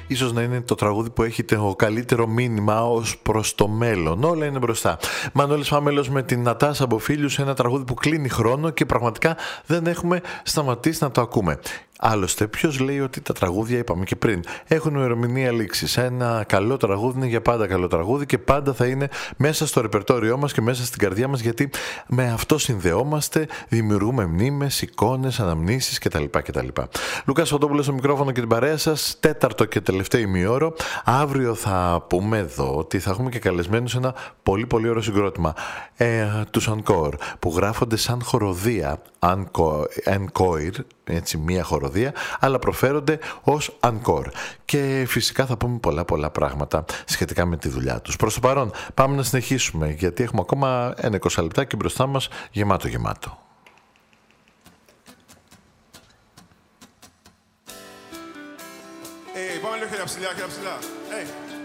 ίσως να είναι το τραγούδι που έχει το καλύτερο μήνυμα ως προς το μέλλον. Όλα είναι μπροστά. Μανώλης Φάμελος με την Νατάσα Μποφίλιου σε ένα τραγούδι που κλείνει χρόνο και πραγματικά δεν έχουμε σταματήσει να το ακούμε. Άλλωστε, ποιος λέει ότι τα τραγούδια, είπαμε και πριν, έχουν ημερομηνία λήξης. Ένα καλό τραγούδι είναι για πάντα καλό τραγούδι και πάντα θα είναι μέσα στο ρεπερτόριό μας και μέσα στην καρδιά μας, γιατί με αυτό συνδεόμαστε, δημιουργούμε μνήμες, εικόνες, αναμνήσεις κτλ. Λουκάς Φωτόπουλος στο μικρόφωνο και την παρέα σας, τέταρτο και τελευταίο ημιώρο. Αύριο θα πούμε εδώ ότι θα έχουμε και καλεσμένους ένα πολύ πολύ ωραίο συγκρότημα. Τους Encore, που γράφονται σαν χοροδία, Encore, έτσι μία χοροδία, αλλά προφέρονται ως Encore. Και φυσικά θα πούμε πολλά πράγματα σχετικά με τη δουλειά τους. Προς το παρόν πάμε να συνεχίσουμε, γιατί έχουμε ακόμα ένα 20 λεπτάκι μπροστά μας γεμάτο. Πάμε λίγο χέρια ψηλά.